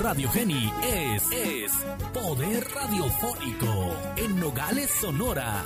Radio Geni es Poder Radiofónico en Nogales, Sonora.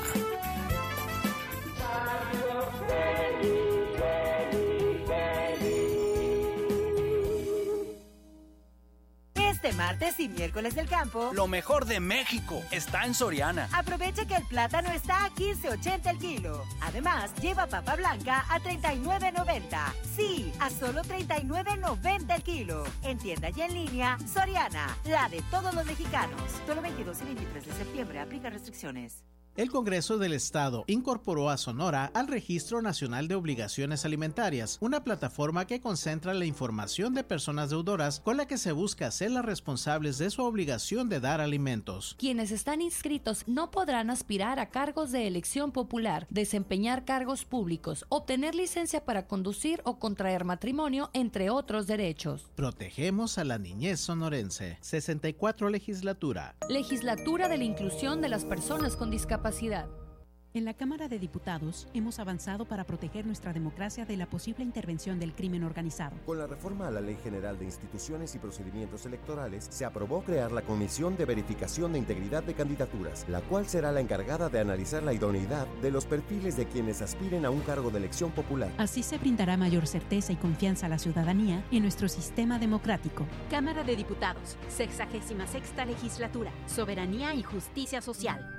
Este martes y miércoles del campo, lo mejor de México está en Soriana. Aprovecha que el plátano está a $15.80 el kilo. Además, lleva papa blanca a $39.90. Sí, a solo $39.90 el kilo. En tienda y en línea, Soriana, la de todos los mexicanos. Solo 22 y 23 de septiembre, aplica restricciones. El Congreso del Estado incorporó a Sonora al Registro Nacional de Obligaciones Alimentarias, una plataforma que concentra la información de personas deudoras con la que se busca hacerlas responsables de su obligación de dar alimentos. Quienes están inscritos no podrán aspirar a cargos de elección popular, desempeñar cargos públicos, obtener licencia para conducir o contraer matrimonio, entre otros derechos. Protegemos a la niñez sonorense. 64 Legislatura. Legislatura de la Inclusión de las Personas con Discapacidad. En la Cámara de Diputados hemos avanzado para proteger nuestra democracia de la posible intervención del crimen organizado. Con la reforma a la Ley General de Instituciones y Procedimientos Electorales, se aprobó crear la Comisión de Verificación de Integridad de Candidaturas, la cual será la encargada de analizar la idoneidad de los perfiles de quienes aspiren a un cargo de elección popular. Así se brindará mayor certeza y confianza a la ciudadanía en nuestro sistema democrático. Cámara de Diputados, 66ª Legislatura, Soberanía y Justicia Social.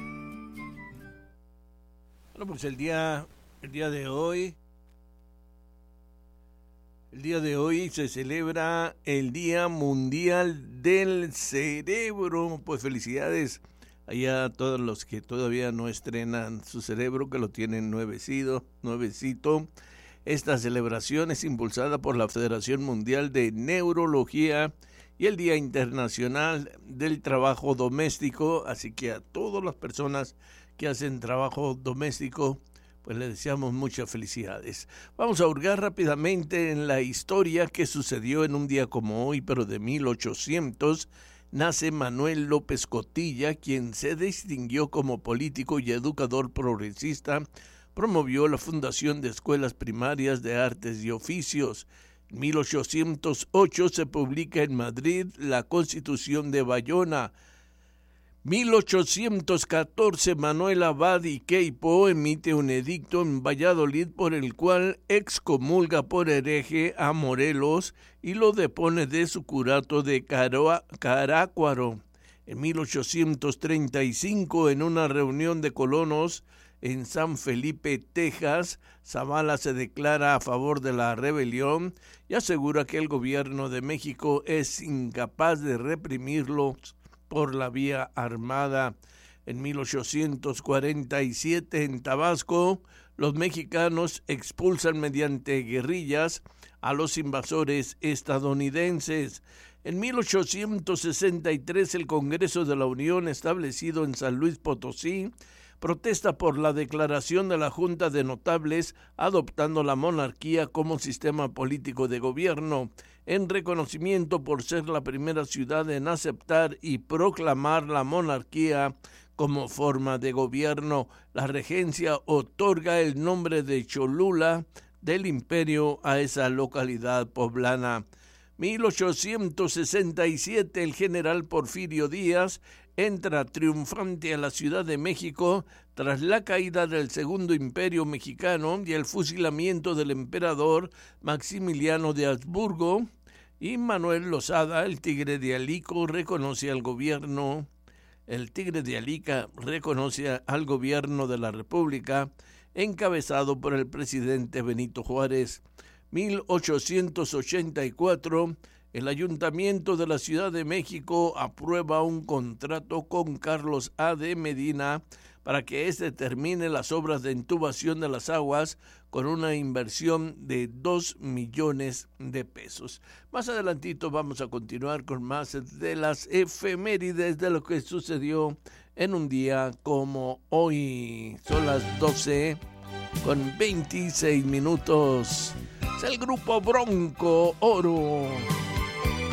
Bueno, pues el día de hoy se celebra el Día Mundial del Cerebro. Pues felicidades allá a todos los que todavía no estrenan su cerebro, que lo tienen nuevecito. Esta celebración es impulsada por la Federación Mundial de Neurología y el Día Internacional del Trabajo Doméstico, así que a todas las personas que hacen trabajo doméstico, pues les deseamos muchas felicidades. Vamos a hurgar rápidamente en la historia que sucedió en un día como hoy, pero de 1800, nace Manuel López Cotilla, quien se distinguió como político y educador progresista, promovió la fundación de escuelas primarias de artes y oficios. En 1808 se publica en Madrid la Constitución de Bayona. 1814 Manuel Abad y Queipo emite un edicto en Valladolid por el cual excomulga por hereje a Morelos y lo depone de su curato de Carácuaro. En 1835, en una reunión de colonos en San Felipe, Texas, Zavala se declara a favor de la rebelión y asegura que el gobierno de México es incapaz de reprimirlos por la vía armada. En 1847, en Tabasco, los mexicanos expulsan mediante guerrillas a los invasores estadounidenses. En 1863, el Congreso de la Unión, establecido en San Luis Potosí, protesta por la declaración de la Junta de Notables adoptando la monarquía como sistema político de gobierno, en reconocimiento por ser la primera ciudad en aceptar y proclamar la monarquía como forma de gobierno. La regencia otorga el nombre de Cholula del imperio a esa localidad poblana. 1867, el general Porfirio Díaz entra triunfante a la Ciudad de México tras la caída del Segundo Imperio Mexicano y el fusilamiento del emperador Maximiliano de Habsburgo, y Manuel Lozada, el Tigre de Alica, reconoce al gobierno de la República, encabezado por el presidente Benito Juárez. 1884, el Ayuntamiento de la Ciudad de México aprueba un contrato con Carlos A. de Medina para que éste termine las obras de intubación de las aguas con una inversión de 2 millones de pesos. Más adelantito vamos a continuar con más de las efemérides de lo que sucedió en un día como hoy. Son las 12:26. Es el grupo Bronco Oro.